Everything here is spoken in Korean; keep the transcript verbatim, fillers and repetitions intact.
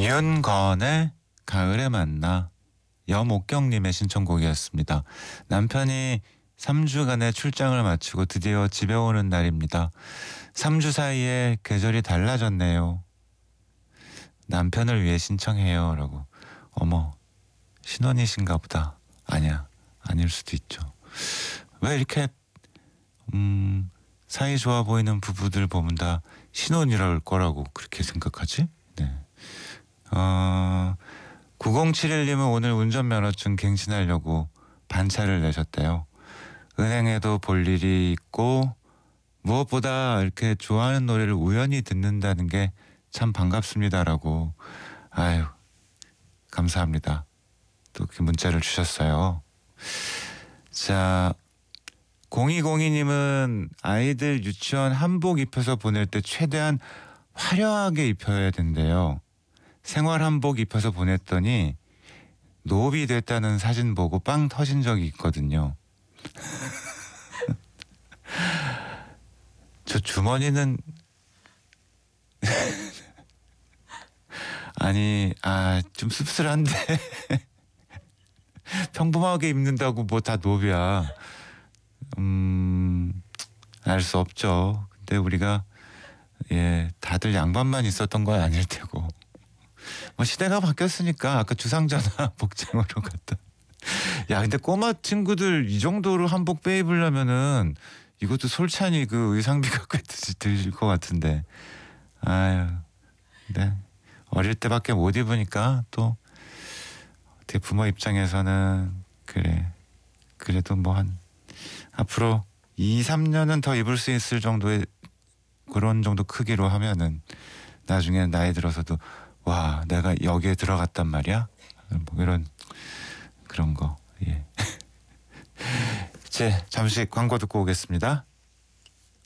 이은건의 가을에 만나, 염옥경님의 신청곡이었습니다. 남편이 삼 주간의 출장을 마치고 드디어 집에 오는 날입니다. 삼 주 사이에 계절이 달라졌네요. 남편을 위해 신청해요 라고. 어머, 신혼이신가 보다. 아니야, 아닐 수도 있죠. 왜 이렇게 음, 사이 좋아 보이는 부부들 보면 다 신혼이랄 거라고 그렇게 생각하지? 네. 어, 구공칠일님은 오늘 운전면허증 갱신하려고 반차를 내셨대요. 은행에도 볼 일이 있고 무엇보다 이렇게 좋아하는 노래를 우연히 듣는다는 게 참 반갑습니다라고. 아유, 감사합니다. 또 이렇게 문자를 주셨어요. 자, 공이공이님은 아이들 유치원 한복 입혀서 보낼 때 최대한 화려하게 입혀야 된대요. 생활 한복 입혀서 보냈더니 노비 됐다는 사진 보고 빵 터진 적이 있거든요. 저 주머니는 아니, 아, 좀 씁쓸한데. 평범하게 입는다고 뭐 다 노비야. 음, 알 수 없죠. 근데 우리가 예, 다들 양반만 있었던 건 아닐 테고. 뭐 시대가 바뀌었으니까 아까 주상전화 복장으로 갔다. 야, 근데 꼬마 친구들 이 정도로 한복 빼 입으려면은 이것도 솔찬히 그 의상비가 꽤 들 것 같은데. 아유, 네. 어릴 때밖에 못 입으니까 또 어떻게 부모 입장에서는 그래. 그래도 뭐 한 앞으로 이, 삼 년은 더 입을 수 있을 정도의 그런 정도 크기로 하면은 나중에 나이 들어서도 와, 내가 여기에 들어갔단 말이야? 뭐 이런 그런 거. 예. 이제 잠시 광고 듣고 오겠습니다.